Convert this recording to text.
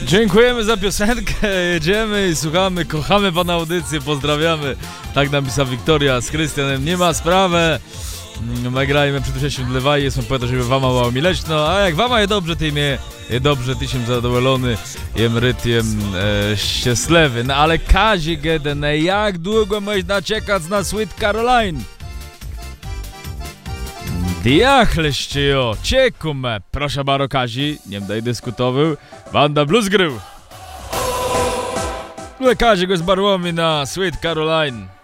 Dziękujemy za piosenkę, jedziemy i słuchamy, kochamy pana audycję, pozdrawiamy. Tak napisała Wiktoria z Krystianem, nie ma sprawy. My grajmy przed się wlewaj, jest poeta, żeby wama mało mi lećno, a jak wama je dobrze, ty mnie je dobrze, ty się zadowolony, jem rytiem szczęśliwy. No ale Kazi Gedene, jak długo można czekać na Sweet Caroline? Diachleście jo, ciekume, proszę baro Kazi, nie daj dyskutował, banda blues grył. Kazi go zbarło mi na Sweet Caroline.